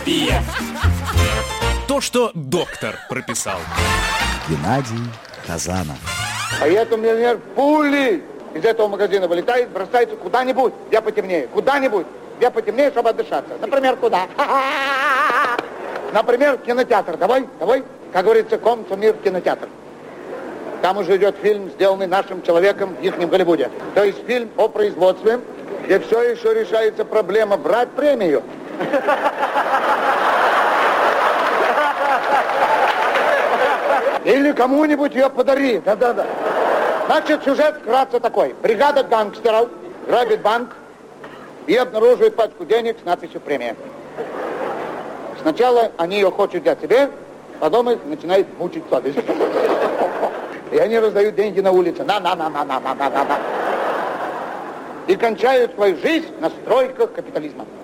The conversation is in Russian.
То, что доктор прописал. Геннадий Хазанов. А этот миллионер пулей из этого магазина вылетает, бросается куда-нибудь, где потемнее. Куда-нибудь, где потемнее, чтобы отдышаться. Например, куда? Например, в кинотеатр. Давай. Как говорится, мир кинотеатр. Там уже идет фильм, сделанный нашим человеком в ихнем Голливуде. То есть фильм о производстве, где все еще решается проблема брать премию. Или кому-нибудь ее подари. Да. Значит, сюжет вкратце такой. Бригада гангстеров грабит банк и обнаруживает пачку денег с надписью «Премия». Сначала они ее хотят для себя, потом их начинает мучить совесть. И они раздают деньги на улице. На. И кончают свою жизнь на стройках капитализма.